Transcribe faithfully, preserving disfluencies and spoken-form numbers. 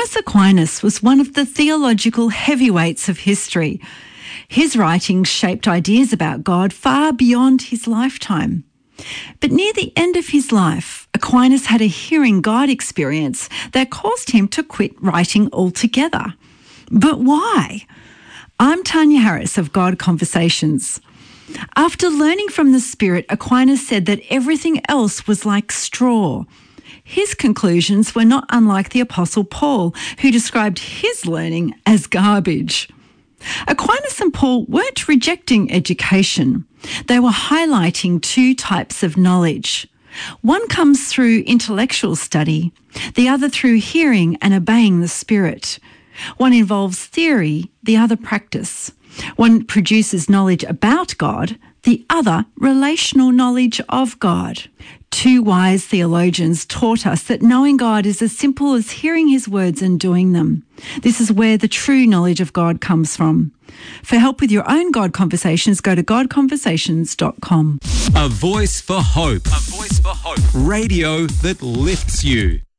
Thomas Aquinas was one of the theological heavyweights of history. His writings shaped ideas about God far beyond his lifetime. But near the end of his life, Aquinas had a hearing God experience that caused him to quit writing altogether. But why? I'm Tanya Harris of God Conversations. After learning from the Spirit, Aquinas said that everything else was like straw. His conclusions were not unlike the Apostle Paul, who described his learning as garbage. Aquinas and Paul weren't rejecting education. They were highlighting two types of knowledge. One comes through intellectual study, the other through hearing and obeying the Spirit. One involves theory, the other practice. One produces knowledge about God, the other relational knowledge of God. Two wise theologians taught us that knowing God is as simple as hearing his words and doing them. This is where the true knowledge of God comes from. For help with your own God Conversations, go to god conversations dot com. A voice for hope. A voice for hope. Radio that lifts you.